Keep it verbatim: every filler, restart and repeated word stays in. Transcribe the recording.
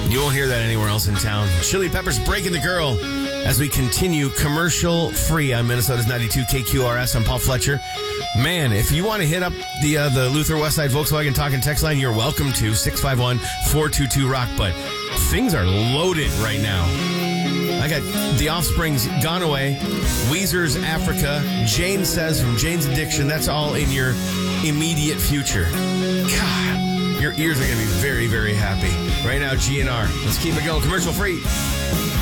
You won't hear that anywhere else in town. Chili Peppers breaking the girl as we continue commercial free on Minnesota's ninety-two K Q R S. I'm Paul Fletcher. Man, if you want to hit up the uh, the Luther Westside Volkswagen Talking Text line, you're welcome to six five one, four two two, ROCK. But things are loaded right now. I got The Offspring's Gone Away, Weezer's Africa, Jane Says from Jane's Addiction. That's all in your immediate future. God, your ears are going to be very, very happy. Right now, G N R. Let's keep it going. Commercial free.